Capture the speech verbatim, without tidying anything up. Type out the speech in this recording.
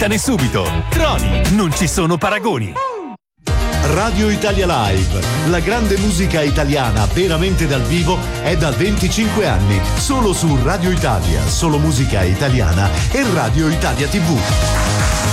Smettane subito. Croni, non ci sono paragoni. Radio Italia Live, la grande musica italiana veramente dal vivo è da venticinque anni, solo su Radio Italia, solo musica italiana e Radio Italia tivù.